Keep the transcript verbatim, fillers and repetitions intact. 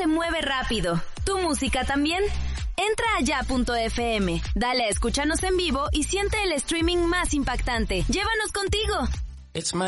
se mueve rápido. ¿Tu música también? Entra a ya punto efe eme, dale a escúchanos en vivo y siente el streaming más impactante. ¡Llévanos contigo! It's my